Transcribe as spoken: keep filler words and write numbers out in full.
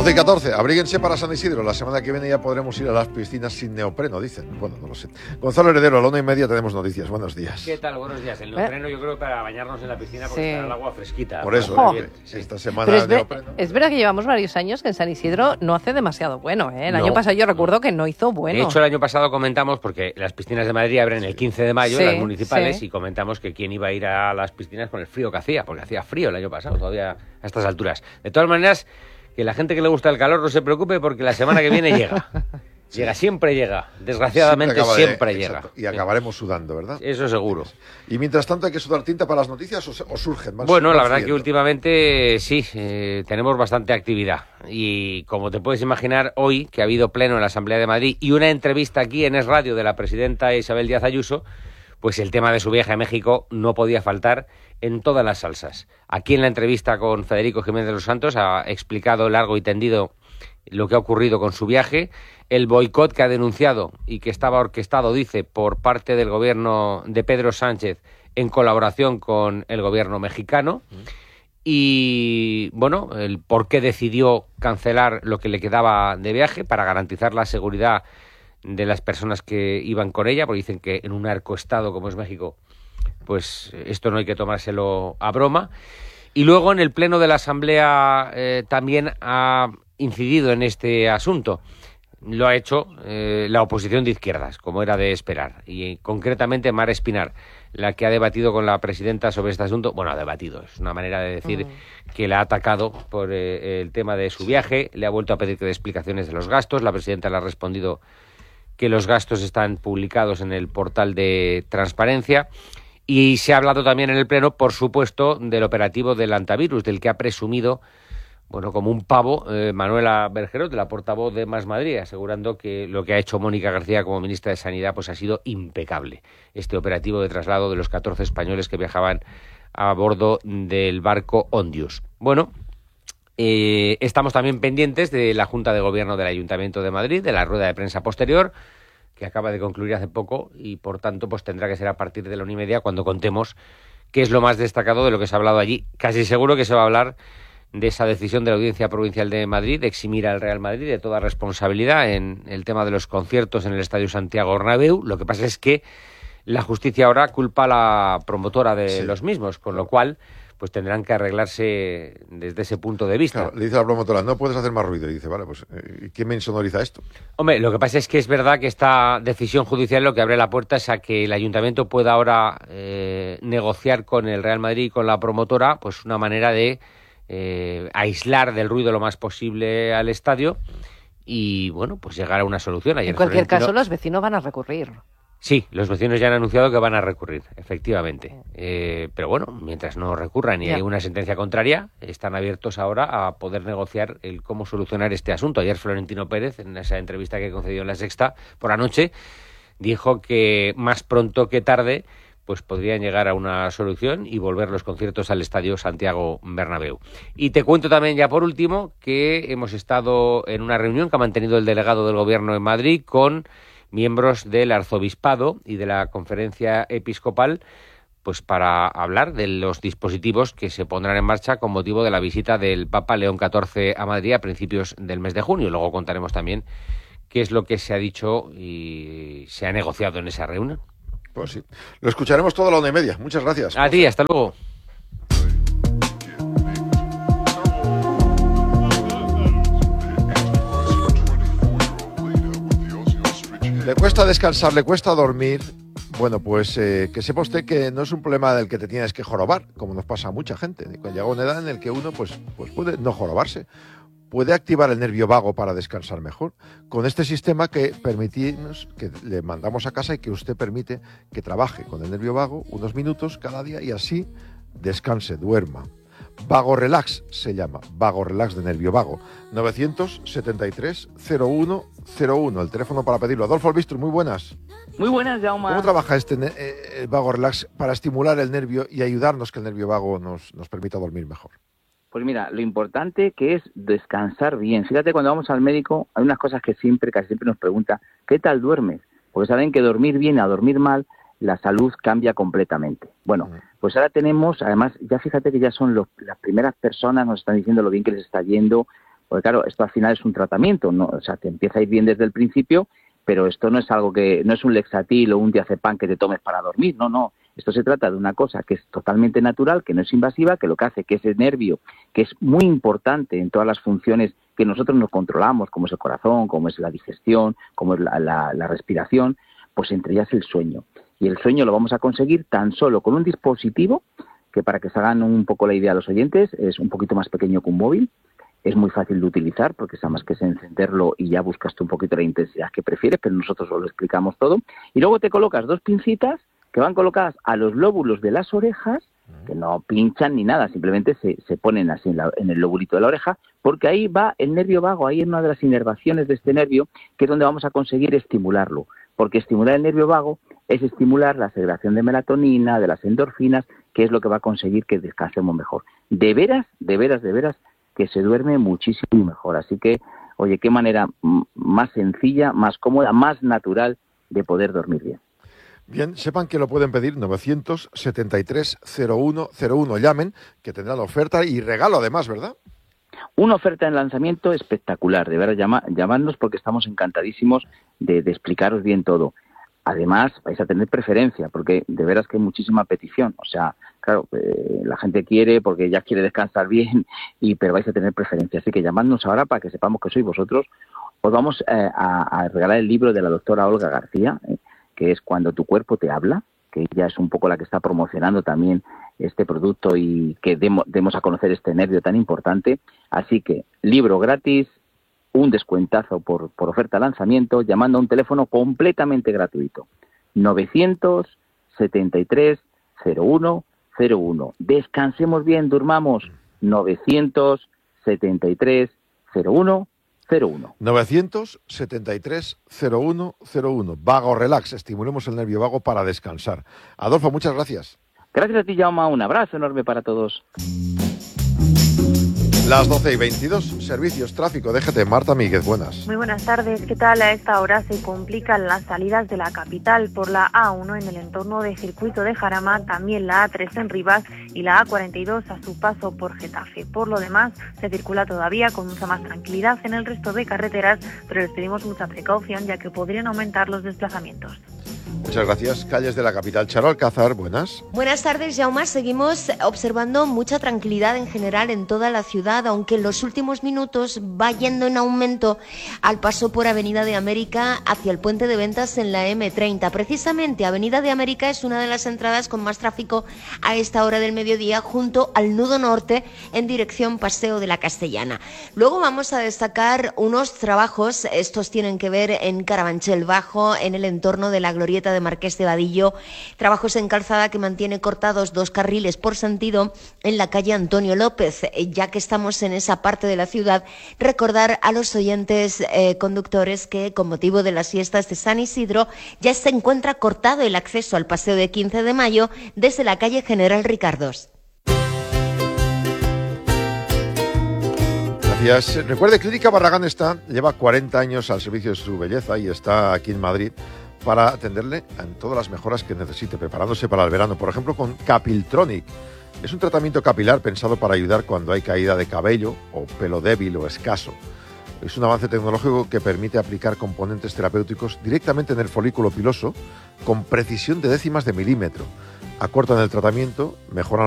doce y catorce, abríguense para San Isidro. La semana que viene ya podremos ir a las piscinas sin neopreno, dicen. Bueno, no lo sé. Gonzalo Heredero, a la una y media tenemos noticias. Buenos días. ¿Qué tal? Buenos días. El neopreno yo creo para bañarnos en la piscina porque Sí. está el agua fresquita. Por eso, Ojo. eh, esta semana Pero es, el ver- neopreno. es verdad que llevamos varios años que en San Isidro no hace demasiado bueno, ¿eh? El No. año pasado yo recuerdo que no hizo bueno. De hecho, el año pasado comentamos, porque las piscinas de Madrid abren el quince de mayo, Sí, las municipales, sí. y comentamos que quién iba a ir a las piscinas con el frío que hacía, porque hacía frío el año pasado, todavía a estas alturas. De todas maneras, que la gente que le gusta el calor no se preocupe porque la semana que viene llega. Llega, siempre llega. Desgraciadamente acaba de- siempre llega. exacto, y acabaremos sudando, ¿verdad? Eso seguro. Y mientras tanto, ¿hay que sudar tinta para las noticias o, se- o surgen más? Bueno, la más verdad que fluyendo? últimamente sí, eh, tenemos bastante actividad. Y como te puedes imaginar, hoy, que ha habido pleno en la Asamblea de Madrid y una entrevista aquí en Es Radio de la presidenta Isabel Díaz Ayuso, pues el tema de su viaje a México no podía faltar en todas las salsas. Aquí en la entrevista con Federico Jiménez de los Santos ha explicado largo y tendido lo que ha ocurrido con su viaje, el boicot que ha denunciado y que estaba orquestado, dice, por parte del gobierno de Pedro Sánchez en colaboración con el gobierno mexicano, y, bueno, el por qué decidió cancelar lo que le quedaba de viaje para garantizar la seguridad de las personas que iban con ella, porque dicen que en un narcoestado como es México, pues esto no hay que tomárselo a broma. Y luego en el pleno de la Asamblea eh, también ha incidido en este asunto. Lo ha hecho eh, la oposición de izquierdas, como era de esperar. Y eh, concretamente Mar Espinar, la que ha debatido con la presidenta sobre este asunto. Bueno, ha debatido, es una manera de decir mm. que la ha atacado por eh, el tema de su viaje. Le ha vuelto a pedir que dé explicaciones de los gastos. La presidenta le ha respondido que los gastos están publicados en el portal de transparencia. Y se ha hablado también en el Pleno, por supuesto, del operativo del antivirus, del que ha presumido, bueno, como un pavo, eh, Manuela Bergerot, de la portavoz de Más Madrid, asegurando que lo que ha hecho Mónica García como ministra de Sanidad pues ha sido impecable. Este operativo de traslado de los catorce españoles que viajaban a bordo del barco Ondius. Bueno, eh, estamos también pendientes de la Junta de Gobierno del Ayuntamiento de Madrid, de la rueda de prensa posterior, que acaba de concluir hace poco y, por tanto, pues tendrá que ser a partir de la una y media cuando contemos qué es lo más destacado de lo que se ha hablado allí. Casi seguro que se va a hablar de esa decisión de la Audiencia Provincial de Madrid de eximir al Real Madrid de toda responsabilidad en el tema de los conciertos en el Estadio Santiago Bernabéu. Lo que pasa es que la justicia ahora culpa a la promotora de sí. los mismos, con lo cual pues tendrán que arreglarse desde ese punto de vista. Claro, le dice a la promotora, no puedes hacer más ruido. Y dice, vale, pues, ¿quién me insonoriza esto? Hombre, lo que pasa es que es verdad que esta decisión judicial lo que abre la puerta es a que el ayuntamiento pueda ahora eh, negociar con el Real Madrid y con la promotora, pues una manera de eh, aislar del ruido lo más posible al estadio y, bueno, pues llegar a una solución. Ayer en cualquier Florentino... caso, los vecinos van a recurrir. Sí, los vecinos ya han anunciado que van a recurrir, efectivamente. Eh, pero bueno, mientras no recurran y ya. hay una sentencia contraria, están abiertos ahora a poder negociar el cómo solucionar este asunto. Ayer Florentino Pérez, en esa entrevista que concedió en La Sexta por la noche, dijo que más pronto que tarde pues podrían llegar a una solución y volver los conciertos al Estadio Santiago Bernabéu. Y te cuento también ya por último que hemos estado en una reunión que ha mantenido el delegado del Gobierno en Madrid con miembros del Arzobispado y de la Conferencia Episcopal, pues para hablar de los dispositivos que se pondrán en marcha con motivo de la visita del Papa León catorce a Madrid a principios del mes de junio. Luego contaremos también qué es lo que se ha dicho y se ha negociado en esa reunión. Pues sí. Lo escucharemos todo a la una y media. Muchas gracias. A ti, hasta luego. Le cuesta descansar, le cuesta dormir. Bueno, pues eh, que sepa usted que no es un problema del que te tienes que jorobar, como nos pasa a mucha gente. Llega una edad en la que uno pues, pues puede no jorobarse. Puede activar el nervio vago para descansar mejor. Con este sistema que permitimos, que le mandamos a casa y que usted permite que trabaje con el nervio vago unos minutos cada día y así descanse, duerma. Vago Relax se llama, Vago Relax de nervio vago. novecientos setenta y tres cero uno cero uno, el teléfono para pedirlo. Adolfo Albistro, muy buenas. Muy buenas, Jaume. ¿Cómo trabaja este eh, Vago Relax para estimular el nervio y ayudarnos que el nervio vago nos, nos permita dormir mejor? Pues mira, lo importante que es descansar bien. Fíjate, cuando vamos al médico, hay unas cosas que siempre, casi siempre nos pregunta, ¿qué tal duermes? Porque saben que dormir bien a dormir mal, la salud cambia completamente. Bueno, pues ahora tenemos, además, ya fíjate que ya son los, las primeras personas, nos están diciendo lo bien que les está yendo, Porque claro, esto al final es un tratamiento, ¿no? O sea, te empieza a ir bien desde el principio, pero esto no es algo que, no es un Lexatil o un diazepam que te tomes para dormir, no, no. Esto se trata de una cosa que es totalmente natural, que no es invasiva, que lo que hace que ese nervio, que es muy importante en todas las funciones que nosotros nos controlamos, como es el corazón, como es la digestión, como es la, la, la respiración, pues entre ellas el sueño. Y el sueño lo vamos a conseguir tan solo con un dispositivo que, para que se hagan un poco la idea a los oyentes, es un poquito más pequeño que un móvil. Es muy fácil de utilizar porque nada más que es encenderlo y ya buscas tú un poquito la intensidad que prefieres, pero nosotros os lo explicamos todo. Y luego te colocas dos pincitas que van colocadas a los lóbulos de las orejas, que no pinchan ni nada, simplemente se, se ponen así en, la, en el lóbulito de la oreja, porque ahí va el nervio vago, ahí es una de las inervaciones de este nervio, que es donde vamos a conseguir estimularlo. Porque estimular el nervio vago es estimular la segregación de melatonina, de las endorfinas, que es lo que va a conseguir que descansemos mejor. De veras, de veras, de veras, que se duerme muchísimo mejor. Así que, oye, qué manera más sencilla, más cómoda, más natural de poder dormir bien. Bien, sepan que lo pueden pedir novecientos setenta y tres cero uno cero uno. Llamen, que tendrán oferta y regalo además, ¿verdad? Una oferta en lanzamiento espectacular. De verdad, llama, llamadnos porque estamos encantadísimos de, de explicaros bien todo. Además, vais a tener preferencia, porque de veras que hay muchísima petición. O sea, claro, eh, la gente quiere porque ya quiere descansar bien, y pero vais a tener preferencia. Así que llamadnos ahora para que sepamos que sois vosotros. Os vamos eh, a, a regalar el libro de la doctora Olga García, eh, que es Cuando tu cuerpo te habla, que ella es un poco la que está promocionando también este producto y que demos, demos a conocer este nervio tan importante. Así que, libro gratis, un descuentazo por, por oferta de lanzamiento, llamando a un teléfono completamente gratuito. novecientos setenta y tres cero uno cero uno. Descansemos bien, durmamos. novecientos setenta y tres cero uno cero uno. novecientos setenta y tres cero uno cero uno. Vago Relax, estimulemos el nervio vago para descansar. Adolfo, muchas gracias. Gracias a ti, Jaume. Un abrazo enorme para todos. Las doce y veintidós, servicios tráfico, déjate, Marta Míguez, buenas. Muy buenas tardes, ¿qué tal? A esta hora se complican las salidas de la capital por la A uno en el entorno de Circuito de Jarama, también la A tres en Rivas y la A cuarenta y dos a su paso por Getafe. Por lo demás, se circula todavía con mucha más tranquilidad en el resto de carreteras, pero les pedimos mucha precaución ya que podrían aumentar los desplazamientos. Muchas gracias. Calles de la capital. Charo Alcázar, buenas. Buenas tardes, Jaume. Seguimos observando mucha tranquilidad en general en toda la ciudad, aunque en los últimos minutos va yendo en aumento al paso por Avenida de América hacia el puente de ventas en la eme treinta. Precisamente, Avenida de América es una de las entradas con más tráfico a esta hora del mediodía, junto al nudo norte en dirección Paseo de la Castellana. Luego vamos a destacar unos trabajos, estos tienen que ver en Carabanchel Bajo, en el entorno de la Glorieta de Marqués de Vadillo, trabajos en calzada que mantiene cortados dos carriles por sentido en la calle Antonio López. Ya que estamos en esa parte de la ciudad, recordar a los oyentes eh, conductores que con motivo de las fiestas de San Isidro ya se encuentra cortado el acceso al paseo de quince de mayo desde la calle General Ricardos. Gracias. Recuerde, Clínica Barragán está, lleva cuarenta años al servicio de su belleza y está aquí en Madrid para atenderle en todas las mejoras que necesite, preparándose para el verano. Por ejemplo, con Capiltronic. Es un tratamiento capilar pensado para ayudar cuando hay caída de cabello o pelo débil o escaso. Es un avance tecnológico que permite aplicar componentes terapéuticos directamente en el folículo piloso con precisión de décimas de milímetro. Acortan el tratamiento, mejoran